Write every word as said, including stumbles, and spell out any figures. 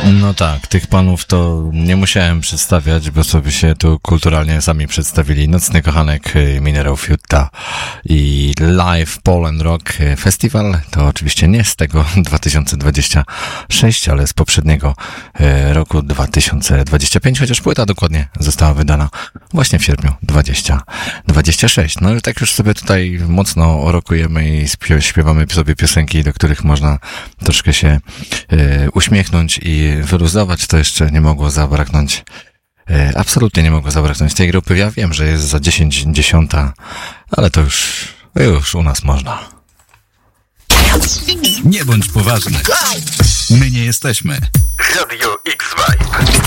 No tak, tych panów to nie musiałem przedstawiać, bo sobie się tu kulturalnie sami przedstawili. Nocny kochanek Minerałów Jutta i Live Poland Rock Festival. To oczywiście nie z tego dwa tysiące dwudziestego szóstego, ale z poprzedniego roku dwa tysiące dwudziestego piątego, chociaż płyta dokładnie została wydana właśnie w sierpniu dwa tysiące dwudziestego szóstego. No i tak już sobie tutaj mocno rokujemy i śpiewamy sobie piosenki, do których można troszkę się e, uśmiechnąć i wyluzować, to jeszcze nie mogło zabraknąć, e, absolutnie nie mogło zabraknąć tej grupy. Ja wiem, że jest za dziesięć dziesiąta, ale to już, już u nas można. Nie bądź poważny. My nie jesteśmy. Radio X-Vibe.